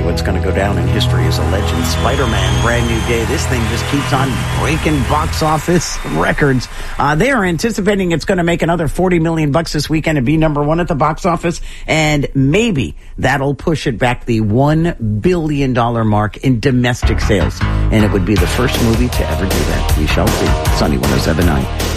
you, it's going to go down in history as a legend. Spider-Man, Brand New Day. This thing just keeps on breaking box office records. They are anticipating it's going to make another $40 million this weekend and be number one at the box office. And maybe that'll push it back the $1 billion mark in domestic sales. And it would be the first movie to ever do that. We shall see. Sunny 107.9.